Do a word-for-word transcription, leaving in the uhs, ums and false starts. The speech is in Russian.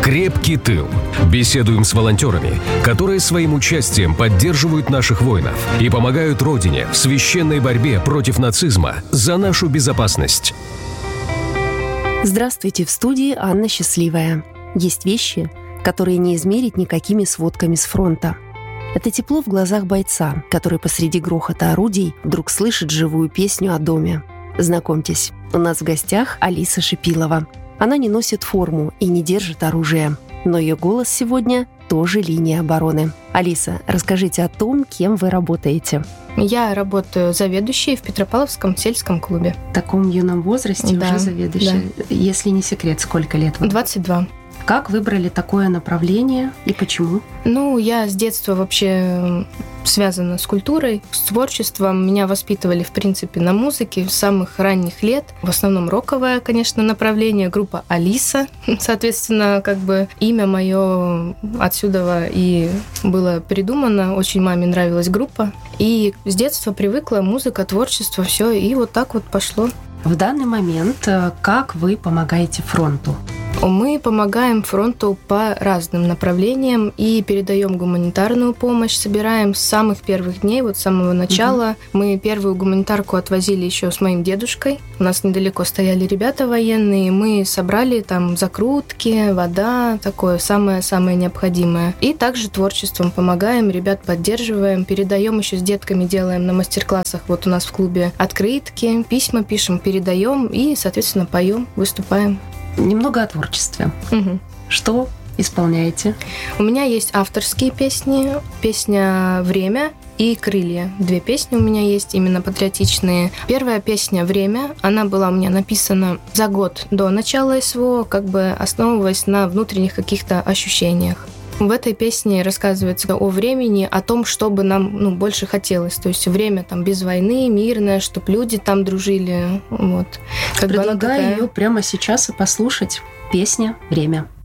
«Крепкий тыл». Беседуем с волонтерами, которые своим участием поддерживают наших воинов и помогают Родине в священной борьбе против нацизма за нашу безопасность. Здравствуйте, в студии Анна Счастливая. Есть вещи, которые не измерить никакими сводками с фронта. Это тепло в глазах бойца, который посреди грохота орудий вдруг слышит живую песню о доме. Знакомьтесь, у нас в гостях Алиса Шипилова. Она не носит форму и не держит оружие, но ее голос сегодня тоже линия обороны. Алиса, расскажите о том, кем вы работаете. Я работаю заведующей в Петропавловском сельском клубе. В таком юном возрасте да, уже заведующая. Да. Если не секрет, сколько лет вам? двадцать два. Как выбрали такое направление и почему? Ну, я с детства вообще связана с культурой, с творчеством. Меня воспитывали, в принципе, на музыке с самых ранних лет. В основном роковое, конечно, направление. Группа Алиса. Соответственно, как бы имя мое отсюда и было придумано. Очень маме нравилась группа. И с детства привыкла музыка, творчество, все. И вот так вот пошло. В данный момент как вы помогаете фронту? Мы помогаем фронту по разным направлениям и передаем гуманитарную помощь, собираем с самых первых дней, вот с самого начала. Угу. Мы первую гуманитарку отвозили еще с моим дедушкой. У нас недалеко стояли ребята военные, мы собрали там закрутки, вода, такое самое-самое необходимое. И также творчеством помогаем, ребят поддерживаем, передаем еще с детками, делаем на мастер-классах. Вот у нас в клубе открытки, письма пишем, передаем и, соответственно, поем, выступаем. Немного о творчестве. Угу. Что исполняете? У меня есть авторские песни. Песня «Время» и «Крылья». Две песни у меня есть, именно патриотичные. Первая песня «Время», она была у меня написана за год до начала СВО, как бы основываясь на внутренних каких-то ощущениях. В этой песне рассказывается о времени, о том, что бы нам ну, больше хотелось. То есть время там без войны, мирное, чтобы люди там дружили. Вот. Как Предлагаю такая... ее прямо сейчас и послушать. Песня «Время».